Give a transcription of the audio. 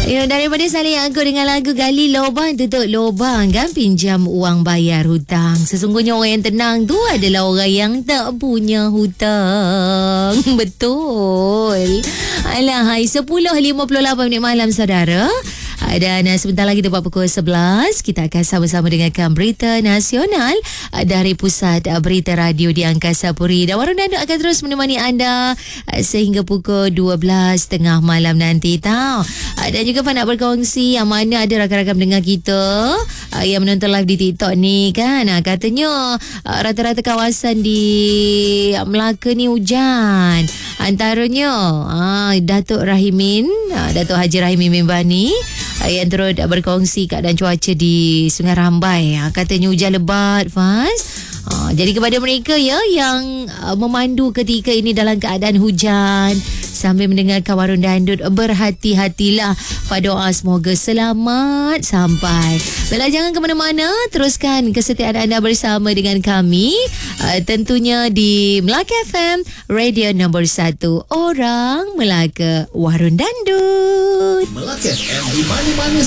Ya, daripada saling angkut dengan lagu gali lubang tutup lubang kan, pinjam uang bayar hutang. Sesungguhnya orang yang tenang tu adalah orang yang tak punya hutang. Betul. Alah, hai 10.58 minit malam saudara. Dan sebentar lagi tepat pukul 11 kita akan sama-sama dengarkan berita nasional dari Pusat Berita Radio di Angkasa Puri. Dan Warung Dandut akan terus menemani anda sehingga pukul 12.30 malam nanti tau. Dan juga Pak nak berkongsi yang mana ada rakan-rakan pendengar kita yang menonton live di TikTok ni kan. Katanya rata-rata kawasan di Melaka ni hujan. Antaranya Datuk Haji Rahimin Membani yang turut berkongsi keadaan cuaca di Sungai Rambai. Katanya hujan lebat, Faz. Jadi kepada mereka ya yang memandu ketika ini dalam keadaan hujan sambil mendengarkan Warung Dandut, berhati-hatilah. Doa semoga selamat sampai. Baiklah, jangan ke mana-mana, teruskan kesetiaan anda bersama dengan kami, tentunya di Melaka FM, radio nombor 1 orang Melaka, Warung Dandut. Melaka FM di mana-mana